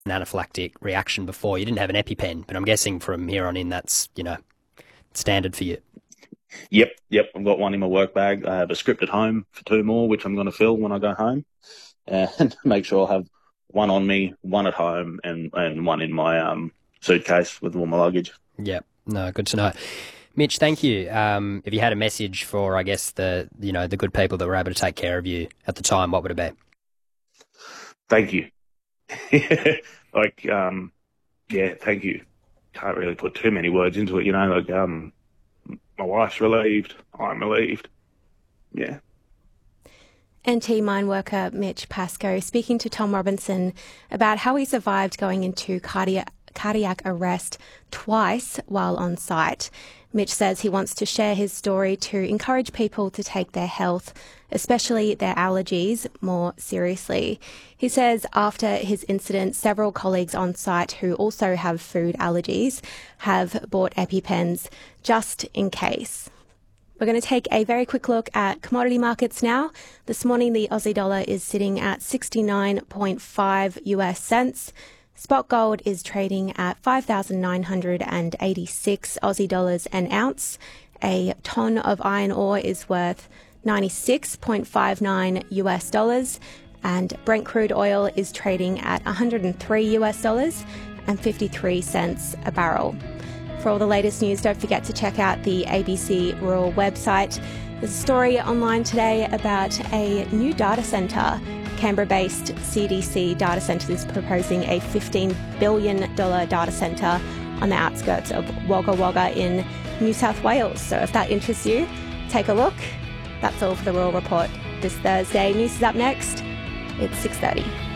an anaphylactic reaction before. You didn't have an EpiPen, but I'm guessing from here on in that's, standard for you. Yep. I've got one in my work bag. I have a script at home for two more, which I'm going to fill when I go home, and make sure I have one on me, one at home, and one in my suitcase with all my luggage. Yep. No, good to know. Mitch, thank you. If you had a message for, I guess, the good people that were able to take care of you at the time, what would it be? Thank you. Thank you. Can't really put too many words into it, my wife's relieved. I'm relieved. Yeah. NT mine worker Mitch Pascoe speaking to Tom Robinson about how he survived going into cardiac arrest twice while on site. Mitch says he wants to share his story to encourage people to take their health, especially their allergies, more seriously. He says after his incident, several colleagues on site who also have food allergies have bought EpiPens just in case. We're going to take a very quick look at commodity markets now. This morning, the Aussie dollar is sitting at 69.5 US cents. Spot gold is trading at 5,986 Aussie dollars an ounce. A tonne of iron ore is worth 96.59 US dollars. And Brent crude oil is trading at 103 US dollars and 53 cents a barrel. For all the latest news, don't forget to check out the ABC Rural website. There's a story online today about a new data centre. Canberra-based CDC Data Centre is proposing a $15 billion data centre on the outskirts of Wagga Wagga in New South Wales. So if that interests you, take a look. That's all for the Rural Report this Thursday. News is up next. It's 6:30.